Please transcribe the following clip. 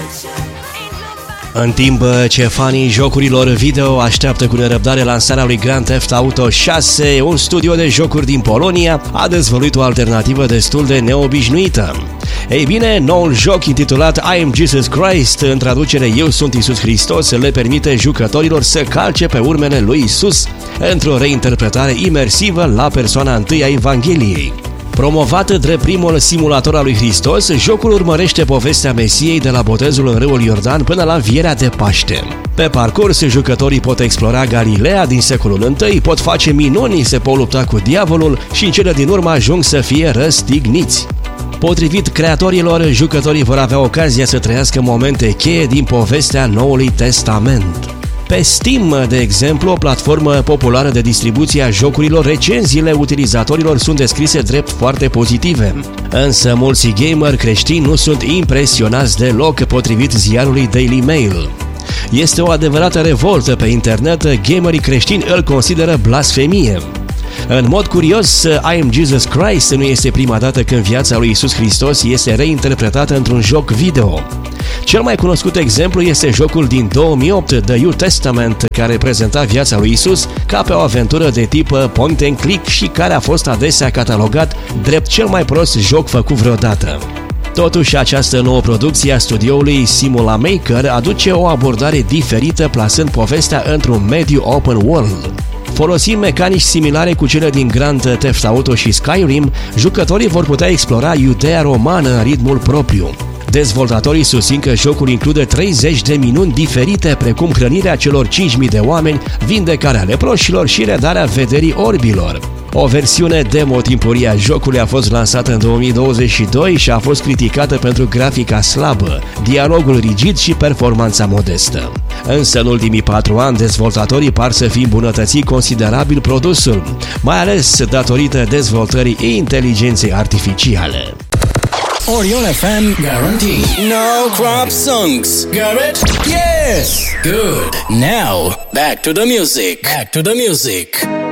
În timp ce fanii jocurilor video așteaptă cu nerăbdare lansarea lui Grand Theft Auto 6, un studio de jocuri din Polonia a dezvăluit o alternativă destul de neobișnuită. Ei bine, noul joc intitulat I Am Jesus Christ, în traducere Eu sunt Iisus Hristos, le permite jucătorilor să calce pe urmele lui Iisus într-o reinterpretare imersivă la persoana întâi a Evangheliei. Promovat drept primul simulator al lui Hristos, jocul urmărește povestea Mesiei de la botezul în râul Iordan până la învierea de Paște. Pe parcurs, jucătorii pot explora Galileea din secolul I, pot face minuni, se pot lupta cu diavolul și în cele din urmă ajung să fie răstigniți. Potrivit creatorilor, jucătorii vor avea ocazia să trăiască momente cheie din povestea Noului Testament. Pe Steam, de exemplu, o platformă populară de distribuție a jocurilor, recenziile utilizatorilor sunt descrise drept foarte pozitive. Însă mulți gameri creștini nu sunt impresionați deloc, potrivit ziarului Daily Mail. Este o adevărată revoltă pe internet, gamerii creștini îl consideră blasfemie. În mod curios, I Am Jesus Christ nu este prima dată când viața lui Iisus Hristos este reinterpretată într-un joc video. Cel mai cunoscut exemplu este jocul din 2008, The New Testament, care prezenta viața lui Iisus ca pe o aventură de tip point and click și care a fost adesea catalogat drept cel mai prost joc făcut vreodată. Totuși, această nouă producție a studioului Simula Maker aduce o abordare diferită, plasând povestea într-un mediu open world. Folosind mecanici similare cu cele din Grand Theft Auto și Skyrim, jucătorii vor putea explora Iudeea romană în ritmul propriu. Dezvoltatorii susțin că jocul include 30 de minuni diferite, precum hrănirea celor 5.000 de oameni, vindecarea leproșilor și redarea vederii orbilor. O versiune demo timpurie a jocului a fost lansată în 2022 și a fost criticată pentru grafica slabă, dialogul rigid și performanța modestă. Însă în ultimii 4 ani, dezvoltatorii par să fi îmbunătățit considerabil produsul, mai ales datorită dezvoltării inteligenței artificiale. Orion FM guarantee no crop songs. Got it? Yes. Good. Now back to the music.